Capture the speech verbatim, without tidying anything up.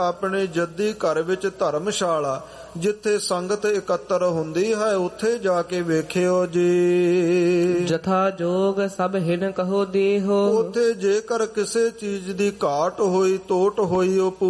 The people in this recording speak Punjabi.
ਆਪਣੇ ਜੱਦੀ ਘਰ ਵਿੱਚ ਧਰਮਸ਼ਾਲਾ ਜਿੱਥੇ ਸੰਗਤ ਇਕੱਤਰ ਹੁੰਦੀ ਹੈ ਉੱਥੇ ਜਾ ਕੇ ਵੇਖਿਓ ਜੀ। ਜਥਾ ਜੋਗ ਸਭ ਹਿਨ ਕਹੋ ਦੇਹੋ। ਉੱਥੇ ਜੇਕਰ ਕਿਸੇ ਚੀਜ਼ ਦੀ ਘਾਟ ਹੋਈ, ਤੋਟ ਹੋਈ, ਉਹ